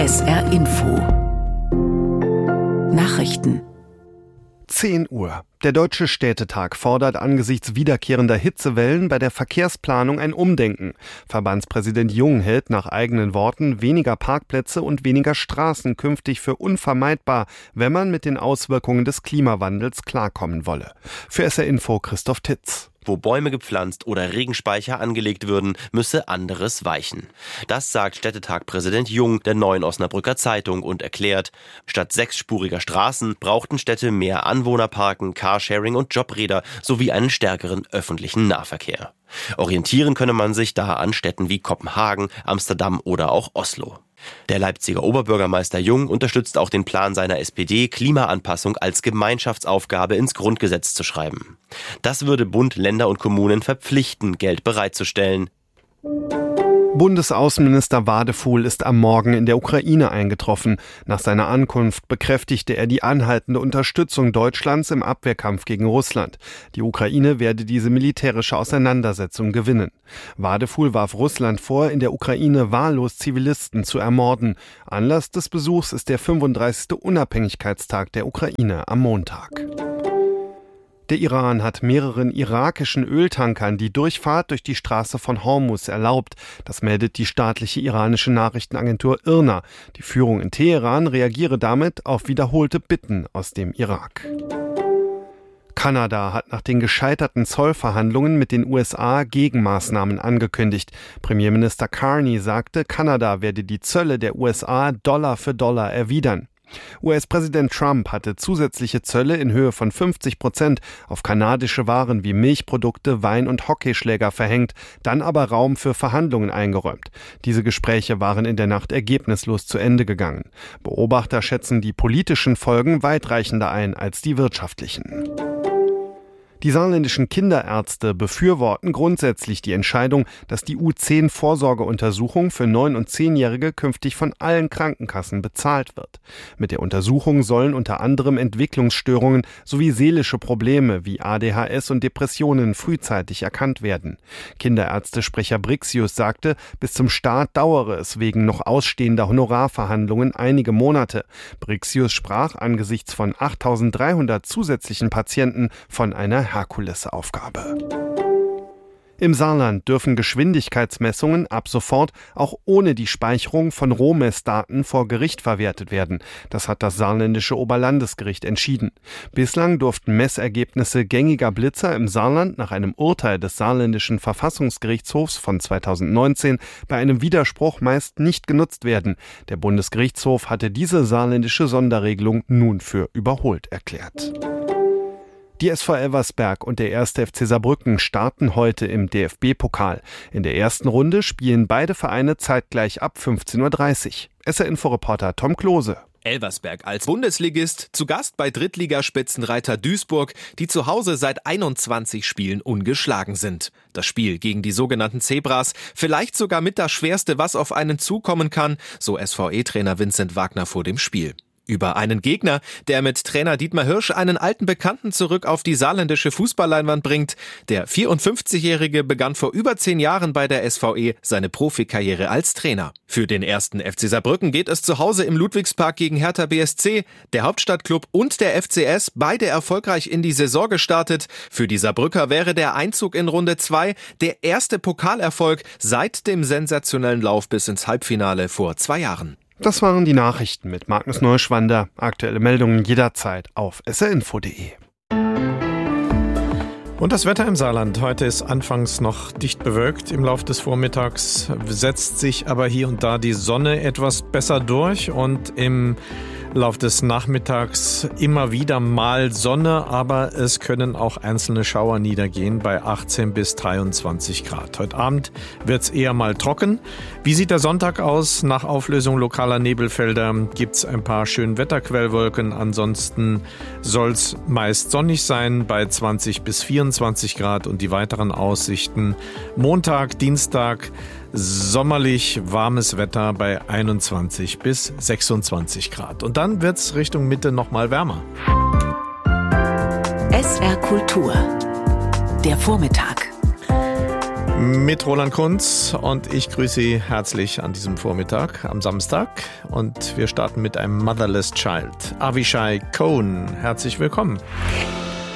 SR Info Nachrichten 10 Uhr. Der Deutsche Städtetag fordert angesichts wiederkehrender Hitzewellen bei der Verkehrsplanung ein Umdenken. Verbandspräsident Jung hält nach eigenen Worten weniger Parkplätze und weniger Straßen künftig für unvermeidbar, wenn man mit den Auswirkungen des Klimawandels klarkommen wolle. Für SR Info Christoph Titz. Wo Bäume gepflanzt oder Regenspeicher angelegt würden, müsse anderes weichen. Das sagt Städtetag-Präsident Jung der Neuen Osnabrücker Zeitung und erklärt, statt 6-spuriger Straßen brauchten Städte mehr Anwohnerparken, Carsharing und Jobräder sowie einen stärkeren öffentlichen Nahverkehr. Orientieren könne man sich da an Städten wie Kopenhagen, Amsterdam oder auch Oslo. Der Leipziger Oberbürgermeister Jung unterstützt auch den Plan seiner SPD, Klimaanpassung als Gemeinschaftsaufgabe ins Grundgesetz zu schreiben. Das würde Bund, Länder und Kommunen verpflichten, Geld bereitzustellen. Bundesaußenminister Wadefuhl ist am Morgen in der Ukraine eingetroffen. Nach seiner Ankunft bekräftigte er die anhaltende Unterstützung Deutschlands im Abwehrkampf gegen Russland. Die Ukraine werde diese militärische Auseinandersetzung gewinnen. Wadefuhl warf Russland vor, in der Ukraine wahllos Zivilisten zu ermorden. Anlass des Besuchs ist der 35. Unabhängigkeitstag der Ukraine am Montag. Der Iran hat mehreren irakischen Öltankern die Durchfahrt durch die Straße von Hormuz erlaubt. Das meldet die staatliche iranische Nachrichtenagentur IRNA. Die Führung in Teheran reagiere damit auf wiederholte Bitten aus dem Irak. Kanada hat nach den gescheiterten Zollverhandlungen mit den USA Gegenmaßnahmen angekündigt. Premierminister Carney sagte, Kanada werde die Zölle der USA Dollar für Dollar erwidern. US-Präsident Trump hatte zusätzliche Zölle in Höhe von 50% auf kanadische Waren wie Milchprodukte, Wein und Hockeyschläger verhängt, dann aber Raum für Verhandlungen eingeräumt. Diese Gespräche waren in der Nacht ergebnislos zu Ende gegangen. Beobachter schätzen die politischen Folgen weitreichender ein als die wirtschaftlichen. Die saarländischen Kinderärzte befürworten grundsätzlich die Entscheidung, dass die U10-Vorsorgeuntersuchung für 9- und 10-Jährige künftig von allen Krankenkassen bezahlt wird. Mit der Untersuchung sollen unter anderem Entwicklungsstörungen sowie seelische Probleme wie ADHS und Depressionen frühzeitig erkannt werden. Kinderärztesprecher Brixius sagte, bis zum Start dauere es wegen noch ausstehender Honorarverhandlungen einige Monate. Brixius sprach angesichts von 8.300 zusätzlichen Patienten von einer Herkulesaufgabe. Im Saarland dürfen Geschwindigkeitsmessungen ab sofort auch ohne die Speicherung von Rohmessdaten vor Gericht verwertet werden. Das hat das saarländische Oberlandesgericht entschieden. Bislang durften Messergebnisse gängiger Blitzer im Saarland nach einem Urteil des saarländischen Verfassungsgerichtshofs von 2019 bei einem Widerspruch meist nicht genutzt werden. Der Bundesgerichtshof hatte diese saarländische Sonderregelung nun für überholt erklärt. Die SV Elversberg und der 1. FC Saarbrücken starten heute im DFB-Pokal. In der ersten Runde spielen beide Vereine zeitgleich ab 15.30 Uhr. SR-Info-Reporter Tom Klose. Elversberg als Bundesligist, zu Gast bei Drittligaspitzenreiter Duisburg, die zu Hause seit 21 Spielen ungeschlagen sind. Das Spiel gegen die sogenannten Zebras, vielleicht sogar mit das Schwerste, was auf einen zukommen kann, so SVE-Trainer Vincent Wagner vor dem Spiel. Über einen Gegner, der mit Trainer Dietmar Hirsch einen alten Bekannten zurück auf die saarländische Fußballleinwand bringt. Der 54-Jährige begann vor über 10 Jahren bei der SVE seine Profikarriere als Trainer. Für den 1. FC Saarbrücken geht es zu Hause im Ludwigspark gegen Hertha BSC. Der Hauptstadtklub und der FCS, beide erfolgreich in die Saison gestartet. Für die Saarbrücker wäre der Einzug in Runde 2 der erste Pokalerfolg seit dem sensationellen Lauf bis ins Halbfinale vor 2 Jahren. Das waren die Nachrichten mit Magnus Neuschwander. Aktuelle Meldungen jederzeit auf srinfo.de. Und das Wetter im Saarland. Heute ist anfangs noch dicht bewölkt. Im Laufe des Vormittags setzt sich aber hier und da die Sonne etwas besser durch und im Lauf des Nachmittags immer wieder mal Sonne, aber es können auch einzelne Schauer niedergehen bei 18 bis 23 Grad. Heute Abend wird es eher mal trocken. Wie sieht der Sonntag aus? Nach Auflösung lokaler Nebelfelder gibt es ein paar Schönwetterquellwolken. Ansonsten soll es meist sonnig sein bei 20 bis 24 Grad und die weiteren Aussichten Montag, Dienstag, sommerlich warmes Wetter bei 21 bis 26 Grad. Und dann wird es Richtung Mitte nochmal wärmer. SR Kultur. Der Vormittag. Mit Roland Kunz und ich grüße Sie herzlich an diesem Vormittag am Samstag und wir starten mit einem Motherless Child. Avishai Cohen, herzlich willkommen.